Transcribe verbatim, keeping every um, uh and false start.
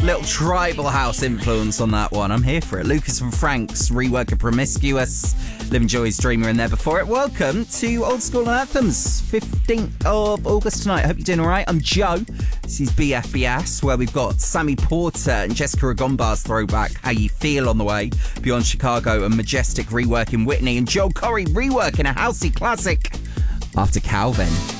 Little tribal house influence on that one. I'm here for it. Lucas and Frank's rework of Promiscuous. Living Joy's Dreamer in there before it. Welcome to Old School Anthems, fifteenth of August tonight. I hope you're doing all right. I'm Joe. This is B F B S, where we've got Sammy Porter and Jessica Agombar's throwback How You Feel on the way. Beyond Chicago and Majestic reworking Whitney. And Joel Corey reworking a housey classic After Calvin.